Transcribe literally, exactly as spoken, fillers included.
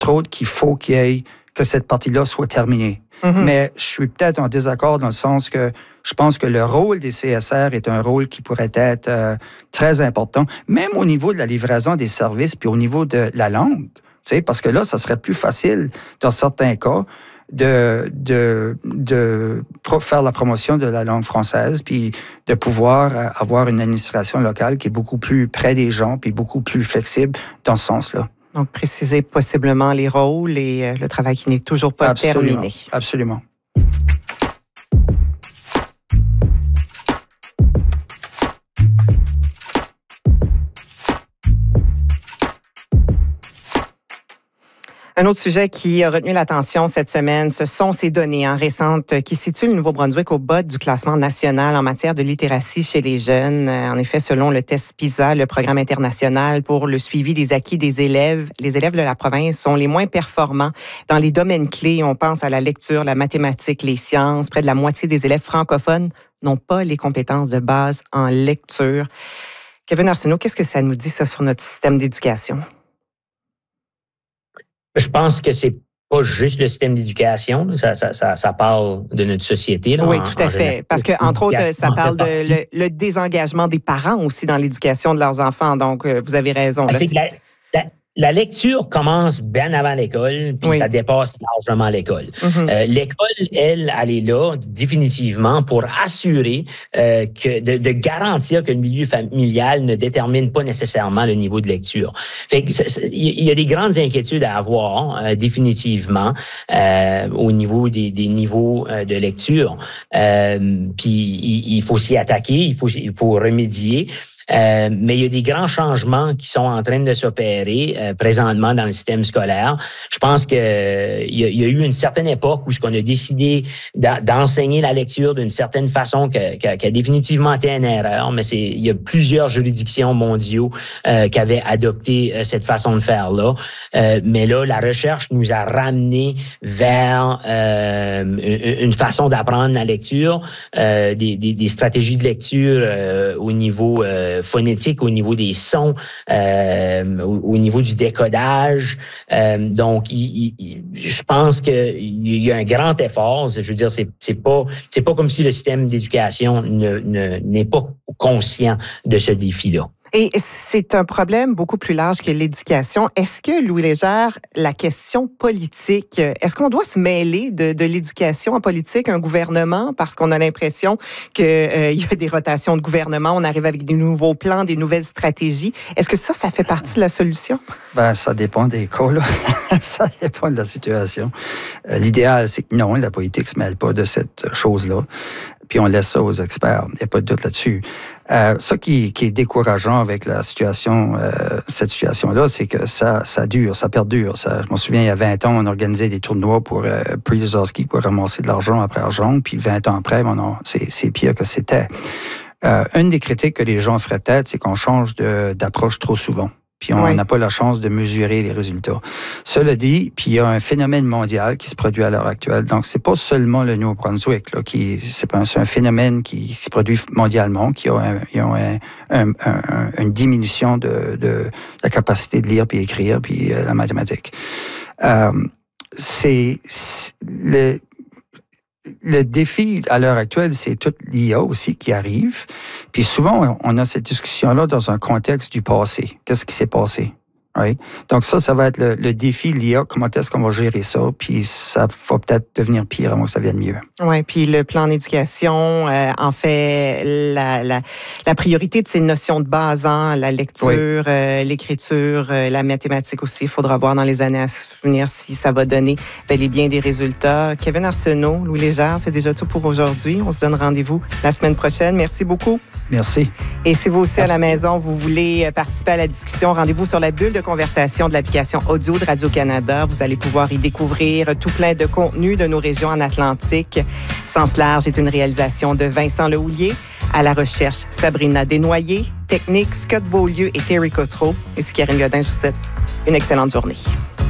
autres, qu'il faut qu'il y ait, que cette partie-là soit terminée. Mm-hmm. Mais je suis peut-être en désaccord dans le sens que je pense que le rôle des C S R est un rôle qui pourrait être euh, très important, même au niveau de la livraison des services, puis au niveau de la langue. Tu sais, parce que là, ça serait plus facile, dans certains cas, de, de, de faire la promotion de la langue française, puis de pouvoir avoir une administration locale qui est beaucoup plus près des gens, puis beaucoup plus flexible dans ce sens-là. Donc, préciser possiblement les rôles et euh, le travail qui n'est toujours pas absolument, terminé. Absolument. Un autre sujet qui a retenu l'attention cette semaine, ce sont ces données hein, récentes qui situent le Nouveau-Brunswick au bas du classement national en matière de littératie chez les jeunes. En effet, selon le test PISA, le programme international pour le suivi des acquis des élèves, les élèves de la province sont les moins performants dans les domaines clés. On pense à la lecture, la mathématique, les sciences. Près de la moitié des élèves francophones n'ont pas les compétences de base en lecture. Kevin Arsenault, qu'est-ce que ça nous dit ça sur notre système d'éducation? Je pense que c'est pas juste le système d'éducation, ça, ça, ça, ça parle de notre société. Là, oui, en, tout à fait. général. Parce que, entre autres, ça parle de le, le désengagement des parents aussi dans l'éducation de leurs enfants. Donc, vous avez raison. Là, c'est c'est la, la, la lecture commence bien avant l'école, puis oui. ça dépasse largement l'école. Mm-hmm. Euh, l'école, elle, elle est là définitivement pour assurer euh, que de, de garantir que le milieu familial ne détermine pas nécessairement le niveau de lecture. Fait que il y a des grandes inquiétudes à avoir euh, définitivement euh, au niveau des, des niveaux euh, de lecture. Euh, puis il, il faut s'y attaquer, il faut, il faut remédier. Euh, mais il y a des grands changements qui sont en train de s'opérer euh, présentement dans le système scolaire. Je pense que euh, il, y a, il y a eu une certaine époque où ce qu'on a décidé d'enseigner la lecture d'une certaine façon qui qui a définitivement été une erreur, mais c'est il y a plusieurs juridictions mondiaux euh, qui avaient adopté euh, cette façon de faire là. Euh, mais là, la recherche nous a ramené vers euh, une, une façon d'apprendre la lecture, euh, des, des, des stratégies de lecture euh, au niveau euh, phonétique, au niveau des sons, euh, au, au niveau du décodage. Euh, donc, il, il, je pense qu'il y a un grand effort. Je veux dire, c'est, c'est pas, c'est pas comme si le système d'éducation ne, ne, n'est pas conscient de ce défi-là. Et c'est un problème beaucoup plus large que l'éducation. Est-ce que, Louis Légère, la question politique, est-ce qu'on doit se mêler de, de l'éducation en politique, un gouvernement, parce qu'on a l'impression qu'il euh, y a des rotations de gouvernement, on arrive avec des nouveaux plans, des nouvelles stratégies. Est-ce que ça, ça fait partie de la solution? Ben, ça dépend des cas, là. Ça dépend de la situation. Euh, l'idéal, c'est que non, la politique ne se mêle pas de cette chose-là. Puis on laisse ça aux experts. Il n'y a pas de doute là-dessus. Euh, ça qui, qui est décourageant avec la situation, euh, cette situation-là, c'est que ça, ça dure, ça perdure. Ça, je me souviens, il y a vingt ans, on organisait des tournois pour euh, Pre-Lozowski pour ramasser de l'argent après argent. Puis vingt ans après, bon, non, c'est, c'est pire que c'était. Euh, une des critiques que les gens feraient peut-être, c'est qu'on change de, d'approche trop souvent. Puis on n'a oui. pas la chance de mesurer les résultats. Cela dit, puis il y a un phénomène mondial qui se produit à l'heure actuelle. Donc, c'est pas seulement le Nouveau-Brunswick, là, qui, c'est, pas, c'est un phénomène qui, qui se produit mondialement, qui a, un, qui a un, un, un, une diminution de, de la capacité de lire puis écrire puis euh, la mathématique. Euh, c'est, c'est le... Le défi à l'heure actuelle, c'est toute l'I A aussi qui arrive. Puis souvent, on a cette discussion-là dans un contexte du passé. Qu'est-ce qui s'est passé? Right? Donc ça, ça va être le, le défi de l'I A. Comment est-ce qu'on va gérer ça? Puis ça va peut-être devenir pire avant que ça vienne mieux. Oui, puis le plan d'éducation euh, en fait la, la, la priorité de ces notions de base, hein, la lecture, oui. euh, l'écriture, euh, la mathématique aussi. Il faudra voir dans les années à venir si ça va donner bel et bien des résultats. Kevin Arsenault, Louis Légère, c'est déjà tout pour aujourd'hui. On se donne rendez-vous la semaine prochaine. Merci beaucoup. Merci. Et si vous aussi Merci. à la maison, vous voulez participer à la discussion, rendez-vous sur la bulle de conversation de l'application audio de Radio-Canada. Vous allez pouvoir y découvrir tout plein de contenus de nos régions en Atlantique. Sens large est une réalisation de Vincent Lehoulier. À la recherche, Sabrina Desnoyers. Technique, Scott Beaulieu et Terry Cotreau. Et c'est Karine Godin. Je vous souhaite une excellente journée.